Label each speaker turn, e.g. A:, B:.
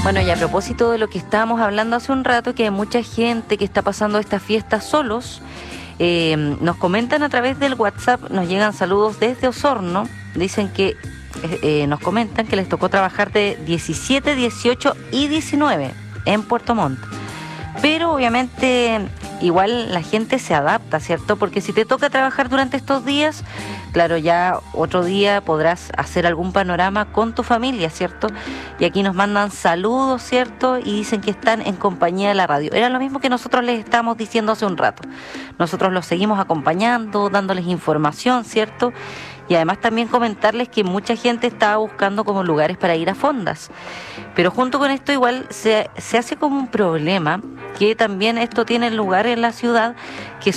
A: Bueno, y a propósito de lo que estábamos hablando hace un rato, que hay mucha gente que está pasando estas fiestas solos, nos comentan a través del WhatsApp, nos llegan saludos desde Osorno, dicen que nos comentan que les tocó trabajar de 17, 18 y 19 en Puerto Montt. Pero obviamente igual la gente se adapta, ¿cierto? Porque si te toca trabajar durante estos días, claro, ya otro día podrás hacer algún panorama con tu familia, ¿cierto? Y aquí nos mandan saludos, ¿cierto? Y dicen que están en compañía de la radio. Era lo mismo que nosotros les estábamos diciendo hace un rato. Nosotros los seguimos acompañando, dándoles información, ¿cierto? Y además también comentarles que mucha gente estaba buscando como lugares para ir a fondas. Pero junto con esto igual se hace como un problema, que también esto tiene lugar en la ciudad, que